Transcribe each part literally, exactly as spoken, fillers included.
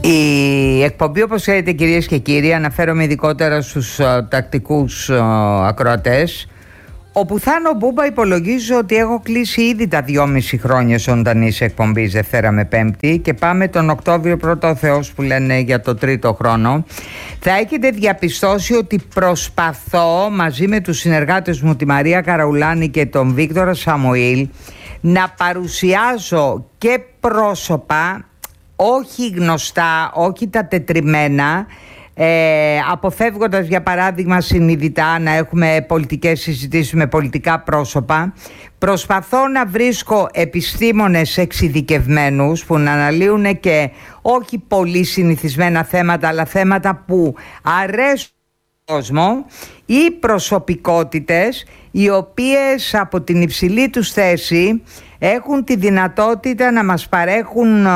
Η εκπομπή, όπως ξέρετε κυρίες και κύριοι, αναφέρομαι ειδικότερα στους uh, τακτικούς uh, ακροατές, όπου Θάνο Μπούμπα υπολογίζω ότι έχω κλείσει ήδη τα δυόμιση χρόνια ζωντανής εκπομπής Δευτέρα με Πέμπτη και πάμε τον Οκτώβριο, πρώτο ο Θεός που λένε, για το τρίτο χρόνο. Θα έχετε διαπιστώσει ότι προσπαθώ μαζί με τους συνεργάτες μου, τη Μαρία Καραουλάνη και τον Βίκτορα Σαμουήλ, να παρουσιάζω και πρόσωπα όχι γνωστά, όχι τα τετριμένα, ε, αποφεύγοντας για παράδειγμα συνειδητά να έχουμε πολιτικές συζητήσεις με πολιτικά πρόσωπα. Προσπαθώ να βρίσκω επιστήμονες εξειδικευμένους που να αναλύουν και όχι πολύ συνηθισμένα θέματα, αλλά θέματα που αρέσουν στον κόσμο, ή προσωπικότητες οι οποίες από την υψηλή τους θέση έχουν τη δυνατότητα να μας παρέχουν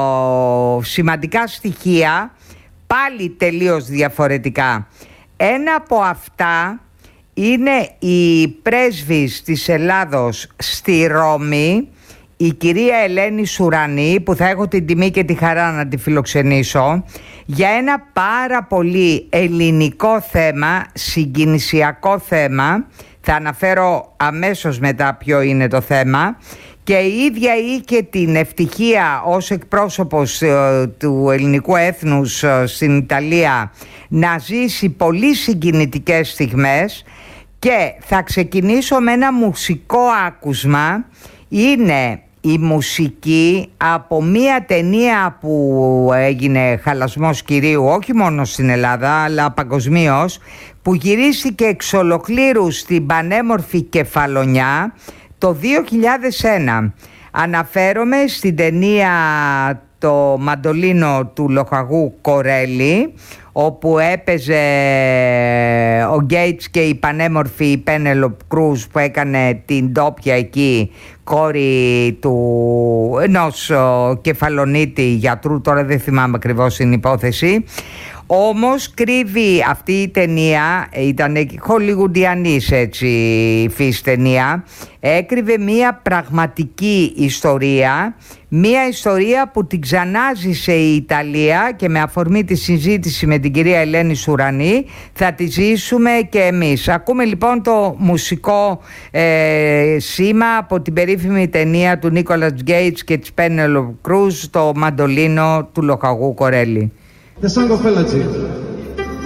ο, σημαντικά στοιχεία, πάλι τελείως διαφορετικά. Ένα από αυτά είναι η πρέσβης της Ελλάδος στη Ρώμη, η κυρία Ελένη Σουρανή, που θα έχω την τιμή και τη χαρά να τη φιλοξενήσω για ένα πάρα πολύ ελληνικό θέμα, συγκινησιακό θέμα. Θα αναφέρω αμέσως μετά ποιο είναι το θέμα. Και η ίδια είχε την ευτυχία ως εκπρόσωπος ε, του ελληνικού έθνους ε, στην Ιταλία να ζήσει πολύ συγκινητικές στιγμές. Και θα ξεκινήσω με ένα μουσικό άκουσμα. Είναι η μουσική από μία ταινία που έγινε χαλασμός κυρίου όχι μόνο στην Ελλάδα αλλά παγκοσμίως, που γυρίστηκε εξ ολοκλήρου στην πανέμορφη Κεφαλονιά το δύο χιλιάδες ένα. Αναφέρομαι στην ταινία «Το Μαντολίνο του Λοχαγού Κορέλη», όπου έπαιζε ο Γκέιτς και η πανέμορφη Πένελοπ Κρούς, που έκανε την ντόπια εκεί κόρη του ενός κεφαλονίτη γιατρού, τώρα δεν θυμάμαι ακριβώς την υπόθεση. Όμως κρύβει αυτή η ταινία, ήταν χολιγουντιανής έτσι φύση ταινία, έκρυβε μία πραγματική ιστορία, μία ιστορία που την ξανάζησε η Ιταλία, και με αφορμή τη συζήτηση με την κυρία Ελένη Σουρανή θα τη ζήσουμε και εμείς. Ακούμε λοιπόν το μουσικό ε, σήμα από την περίφημη ταινία του Νίκολας Γκέιτς και της Πένελοπ Κρούς, το Μαντολίνο του Λοχαγού Κορέλη. The song of elegy.